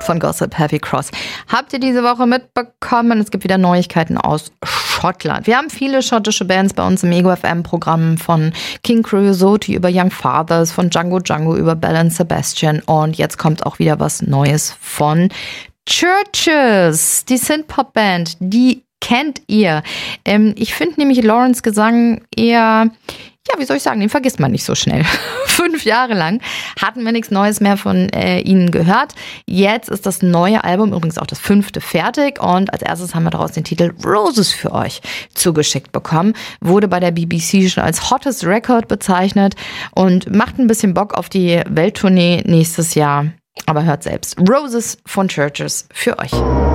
von Gossip Heavy Cross. Habt ihr diese Woche mitbekommen? Es gibt wieder Neuigkeiten aus Schottland. Wir haben viele schottische Bands bei uns im Ego FM-Programm, von King Creosote über Young Fathers, von Django Django über Belle and Sebastian, und jetzt kommt auch wieder was Neues von Chvrches, die Synth-Pop-Band, die kennt ihr. Ich finde nämlich Laurens Gesang eher, ja, wie soll ich sagen, den vergisst man nicht so schnell. 5 Jahre lang hatten wir nichts Neues mehr von ihnen gehört. Jetzt ist das neue Album, übrigens auch das 5. fertig, und als erstes haben wir daraus den Titel Roses für euch zugeschickt bekommen. Wurde bei der BBC schon als Hottest Record bezeichnet und macht ein bisschen Bock auf die Welttournee nächstes Jahr. Aber hört selbst. Roses von Chvrches für euch.